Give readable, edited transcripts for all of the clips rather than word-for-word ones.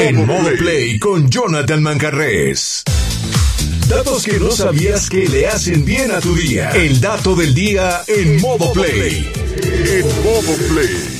En Modo Play con Jonathan Manjarrés. Datos que no sabías que le hacen bien a tu día. El dato del día en Modo Play. En Modo Play.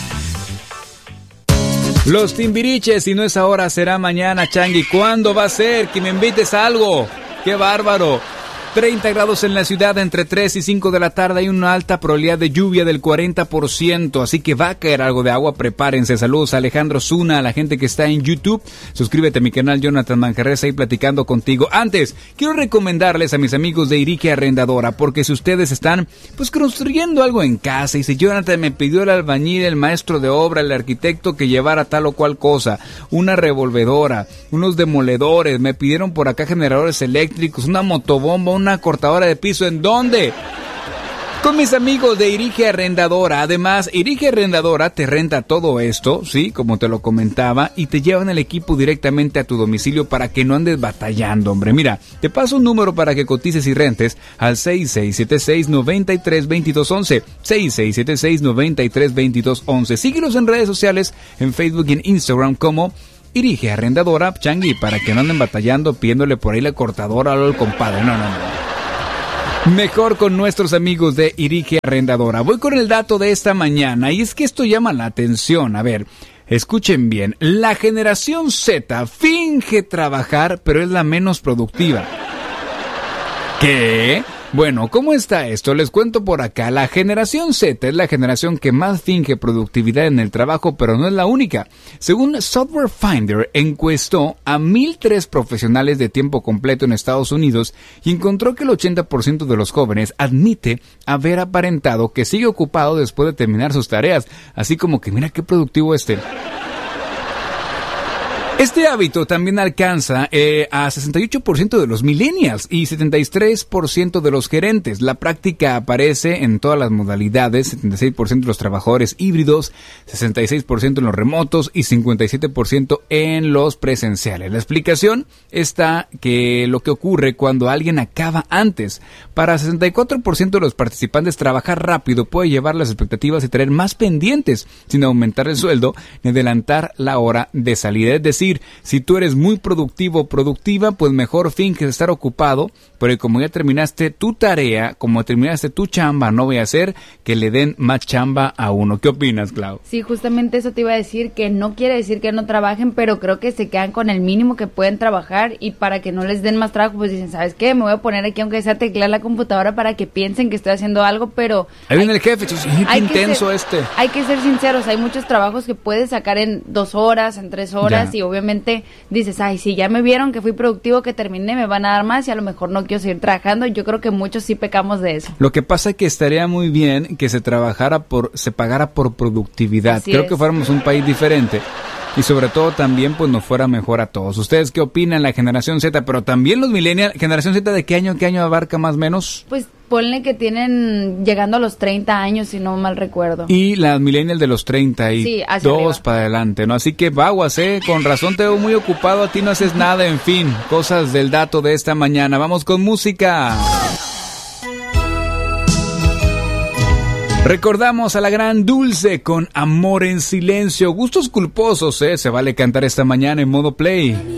Los Timbiriches, si no es ahora, será mañana, Changi. ¿Cuándo va a ser? Que me invites a algo. ¡Qué bárbaro! 30 grados en la ciudad, entre 3 y 5 de la tarde hay una alta probabilidad de lluvia del 40%, así que va a caer algo de agua, prepárense. Saludos a Alejandro Zuna, a la gente que está en YouTube. Suscríbete a mi canal Jonathan Manjarrés, ahí platicando contigo. Antes, quiero recomendarles a mis amigos de Irique Arrendadora, porque si ustedes están pues construyendo algo en casa y si Jonathan me pidió el albañil, el maestro de obra, el arquitecto que llevara tal o cual cosa, una revolvedora, unos demoledores, me pidieron por acá generadores eléctricos, una motobomba, una cortadora de piso, ¿en dónde? Con mis amigos de Irique Arrendadora. Además, Irique Arrendadora te renta todo esto, sí, como te lo comentaba, y te llevan el equipo directamente a tu domicilio para que no andes batallando, hombre. Mira, te paso un número para que cotices y rentes al 6676-932211, 6676-932211. Síguelos en redes sociales, en Facebook y en Instagram como Irique Arrendadora, Changi, para que no anden batallando pidiéndole por ahí la cortadora al compadre. No. Mejor con nuestros amigos de Irique Arrendadora. Voy con el dato de esta mañana y es que esto llama la atención. A ver, escuchen bien. La generación Z finge trabajar, pero es la menos productiva. ¿Qué? Bueno, ¿cómo está esto? Les cuento por acá. La generación Z es la generación que más finge productividad en el trabajo, pero no es la única. Según Software Finder, encuestó a 1,003 profesionales de tiempo completo en Estados Unidos y encontró que el 80% de los jóvenes admite haber aparentado que sigue ocupado después de terminar sus tareas. Así como que mira qué productivo este. Este hábito también alcanza a 68% de los millennials y 73% de los gerentes. La práctica aparece en todas las modalidades, 76% de los trabajadores híbridos, 66% en los remotos y 57% en los presenciales. La explicación está que lo que ocurre cuando alguien acaba antes. Para 64% de los participantes, trabajar rápido puede llevar las expectativas y traer más pendientes sin aumentar el sueldo ni adelantar la hora de salida. Es decir, si tú eres muy productivo o productiva, pues mejor finges estar ocupado, pero como ya terminaste tu tarea, como terminaste tu chamba, no voy a hacer que le den más chamba a uno. ¿Qué opinas, Clau? Sí, justamente eso te iba a decir, que no quiere decir que no trabajen, pero creo que se quedan con el mínimo que pueden trabajar y para que no les den más trabajo, pues dicen, ¿sabes qué? Me voy a poner aquí aunque sea teclear la computadora para que piensen que estoy haciendo algo, pero... Ahí viene el jefe, qué intenso Hay que ser sinceros, hay muchos trabajos que puedes sacar en 2 horas, en 3 horas y obviamente dices, ay, si ya me vieron que fui productivo, que terminé, me van a dar más y a lo mejor no quiero seguir trabajando. Yo creo que muchos sí pecamos de eso. Lo que pasa es que estaría muy bien que se pagara por productividad. Creo que fuéramos un país diferente. Y sobre todo también pues nos fuera mejor a todos. ¿Ustedes qué opinan? La generación Z, pero también los millennials. ¿Generación Z de qué año abarca más o menos? Pues ponle que tienen llegando a los 30 años, si no mal recuerdo. Y las millennials de los 32 sí, para adelante, ¿no? Así que vaguas, con razón te veo muy ocupado, a ti no haces nada, en fin. Cosas del dato de esta mañana. Vamos con música. Recordamos a la gran Dulce con Amor en Silencio. Gustos culposos, se vale cantar esta mañana en Modo Play.